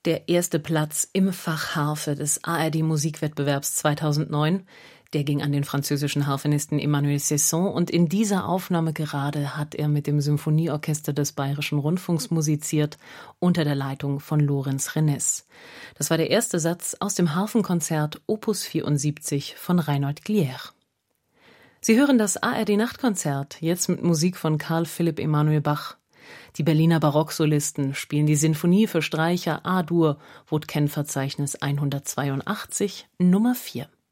Der erste Platz im Fach Harfe des ARD-Musikwettbewerbs 2009, der ging an den französischen Harfenisten Emmanuel Cesson, und in dieser Aufnahme gerade hat er mit dem Symphonieorchester des Bayerischen Rundfunks musiziert, unter der Leitung von Lorenz Reness. Das war der erste Satz aus dem Harfenkonzert Opus 74 von Reinhold Glier. Sie hören das ARD-Nachtkonzert, jetzt mit Musik von Carl Philipp Emanuel Bach. Die Berliner Barocksolisten spielen die Sinfonie für Streicher A-Dur, Wodken-Verzeichnis 182, Nummer 4.